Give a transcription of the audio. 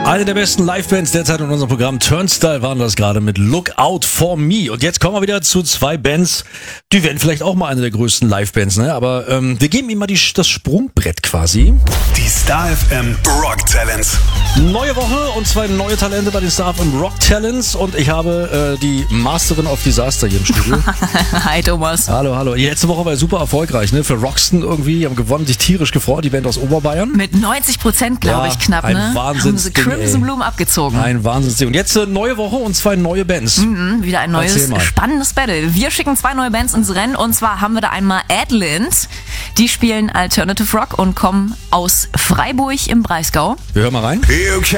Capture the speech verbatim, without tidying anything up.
Eine der besten Livebands derzeit in unserem Programm Turnstile waren das gerade mit Look Out For Me. Und jetzt kommen wir wieder zu zwei Bands, die werden vielleicht auch mal eine der größten Livebands, ne? Aber ähm, wir geben ihnen mal die, das Sprungbrett quasi. Die Star F M Rock Talents. Neue Woche und zwei neue Talente bei den Star F M Rock Talents. Und ich habe äh, die Masterin of Disaster hier im Studio. Hi Thomas. Hallo, hallo. Die letzte Woche war super erfolgreich, ne? Für Roxton irgendwie, die haben gewonnen, sich tierisch gefreut, die Band aus Oberbayern. Mit neunzig Prozent, glaube Ja, ich, knapp, ein ne? Wahnsinnsding, Haben sie Crimson ey. Bloom abgezogen. Ein Wahnsinnsding. Und jetzt äh, neue Woche und zwei neue Bands. Mhm, wieder ein Erzähl neues, mal. spannendes Battle. Wir schicken zwei neue Bands ins Rennen und zwar haben wir da einmal Adland. Die spielen Alternative Rock und kommen aus Freiburg im Breisgau. Wir hören mal rein. You